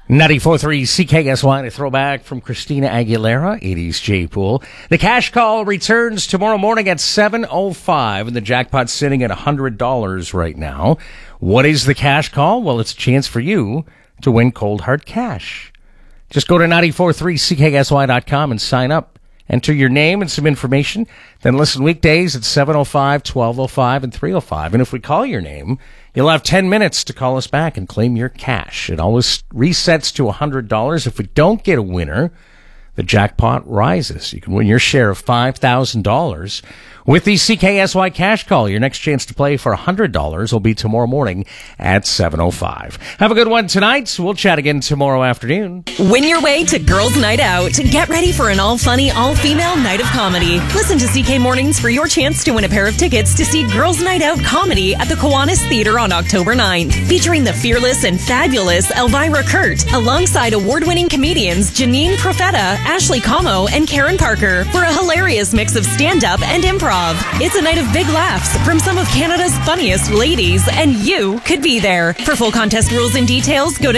94.3 CKSY, a throwback from Christina Aguilera, 80s J-Pool. The cash call returns tomorrow morning at 7:05, and the jackpot's sitting at $100 right now. What is the cash call? Well, it's a chance for you to win cold hard cash. Just go to 943CKSY.com and sign up. Enter your name and some information. Then listen weekdays at 7:05, 12:05, and 3:05. And if we call your name, you'll have 10 minutes to call us back and claim your cash. It always resets to $100. If we don't get a winner, the jackpot rises. You can win your share of $5,000 with the CKSY cash call. Your next chance to play for $100 will be tomorrow morning at 7:05. Have a good one tonight. We'll chat again tomorrow afternoon. Win your way to Girls Night Out. Get ready for an all-funny, all-female night of comedy. Listen to CK Mornings for your chance to win a pair of tickets to see Girls Night Out comedy at the Kiwanis Theatre on October 9th. Featuring the fearless and fabulous Elvira Kurt, alongside award-winning comedians Janine Profeta, Ashley Como, and Karen Parker for a hilarious mix of stand-up and improv. It's a night of big laughs from some of Canada's funniest ladies, and you could be there. For full contest rules and details, go to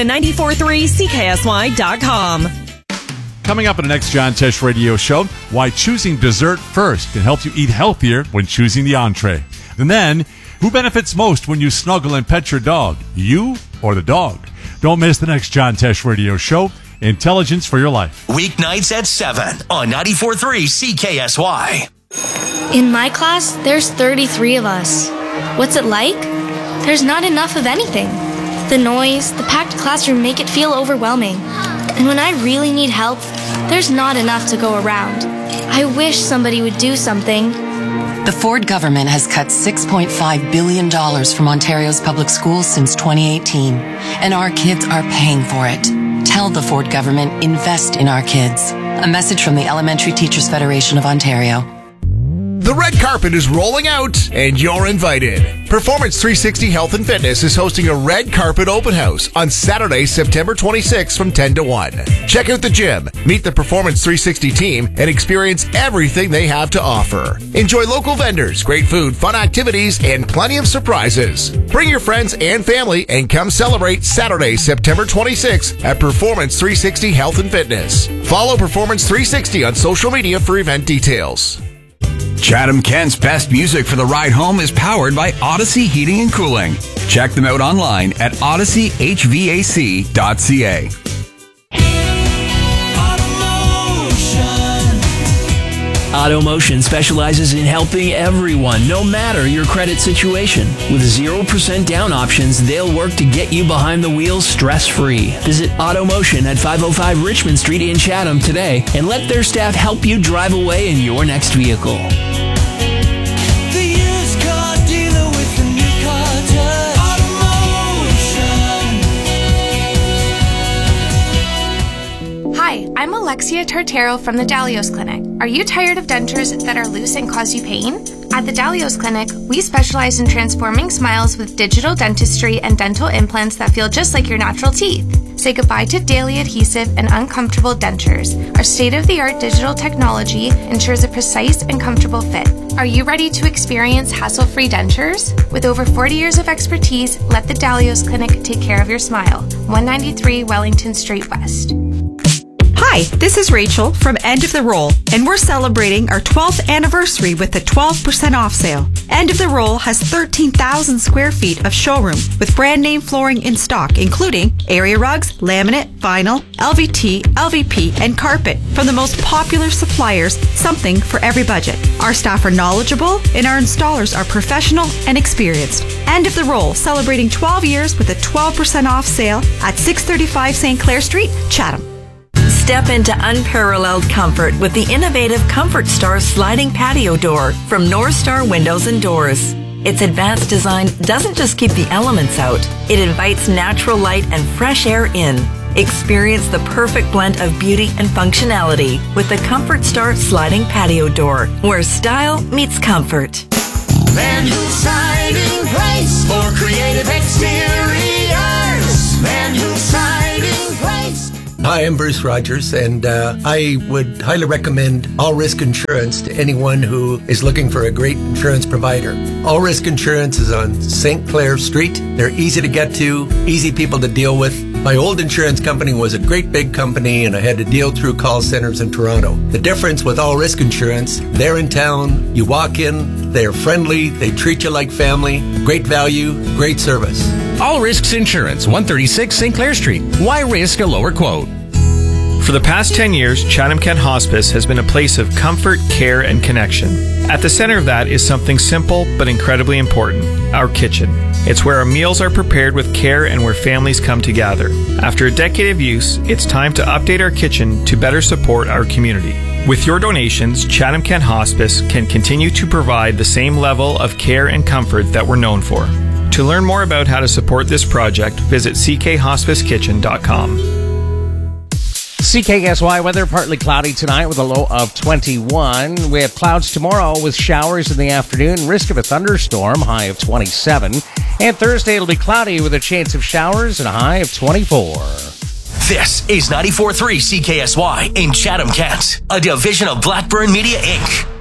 943CKSY.com. Coming up in the next John Tesh radio show, why choosing dessert first can help you eat healthier when choosing the entree. And then, who benefits most when you snuggle and pet your dog, you or the dog? Don't miss the next John Tesh radio show, Intelligence for Your Life. Weeknights at 7 on 94.3 CKSY. In my class, there's 33 of us. What's it like? There's not enough of anything. The noise, the packed classroom make it feel overwhelming. And when I really need help, there's not enough to go around. I wish somebody would do something. The Ford government has cut $6.5 billion from Ontario's public schools since 2018, and our kids are paying for it. Tell the Ford government, invest in our kids. A message from the Elementary Teachers Federation of Ontario. The red carpet is rolling out, and you're invited. Performance 360 Health and Fitness is hosting a red carpet open house on Saturday, September 26th from 10 to 1. Check out the gym, meet the Performance 360 team, and experience everything they have to offer. Enjoy local vendors, great food, fun activities, and plenty of surprises. Bring your friends and family and come celebrate Saturday, September 26th at Performance 360 Health and Fitness. Follow Performance 360 on social media for event details. Chatham-Kent's best music for the ride home is powered by Odyssey Heating and Cooling. Check them out online at odysseyhvac.ca. AutoMotion specializes in helping everyone, no matter your credit situation. With 0% down options, they'll work to get you behind the wheel stress-free. Visit AutoMotion at 505 Richmond Street in Chatham today and let their staff help you drive away in your next vehicle. The used car dealer with the new car touch. AutoMotion. Hi, I'm Alexia Tartaro from the Dalios Clinic. Are you tired of dentures that are loose and cause you pain? At the Dalios Clinic, we specialize in transforming smiles with digital dentistry and dental implants that feel just like your natural teeth. Say goodbye to daily adhesive and uncomfortable dentures. Our state-of-the-art digital technology ensures a precise and comfortable fit. Are you ready to experience hassle-free dentures? With over 40 years of expertise, let the Dalios Clinic take care of your smile. 193 Wellington Street West. Hi, this is Rachel from End of the Roll, and we're celebrating our 12th anniversary with the 12% off sale. End of the Roll has 13,000 square feet of showroom with brand name flooring in stock, including area rugs, laminate, vinyl, LVT, LVP, and carpet from the most popular suppliers, something for every budget. Our staff are knowledgeable, and our installers are professional and experienced. End of the Roll, celebrating 12 years with a 12% off sale at 635 St. Clair Street, Chatham. Step into unparalleled comfort with the innovative Comfort Star sliding patio door from North Star Windows and Doors. Its advanced design doesn't just keep the elements out, it invites natural light and fresh air in. Experience the perfect blend of beauty and functionality with the Comfort Star sliding patio door, where style meets comfort. Van Hool Siding Price for creative exteriors. Van Hool Siding Price. Hi, I'm Bruce Rogers, and I would highly recommend All Risk Insurance to anyone who is looking for a great insurance provider. All Risk Insurance is on St. Clair Street. They're easy to get to, easy people to deal with. My old insurance company was a great big company, and I had to deal through call centers in Toronto. The difference with All Risk Insurance, they're in town, you walk in, they're friendly, they treat you like family, great value, great service. All Risks Insurance, 136 St. Clair Street. Why risk a lower quote? For the past 10 years, Chatham-Kent Hospice has been a place of comfort, care, and connection. At the center of that is something simple but incredibly important, our kitchen. It's where our meals are prepared with care and where families come to gather. After a decade of use, it's time to update our kitchen to better support our community. With your donations, Chatham-Kent Hospice can continue to provide the same level of care and comfort that we're known for. To learn more about how to support this project, visit ckhospicekitchen.com. CKSY weather, partly cloudy tonight with a low of 21. We have clouds tomorrow with showers in the afternoon, risk of a thunderstorm, high of 27. And Thursday it'll be cloudy with a chance of showers and a high of 24. This is 94.3 CKSY in Chatham-Kent, a division of Blackburn Media Inc.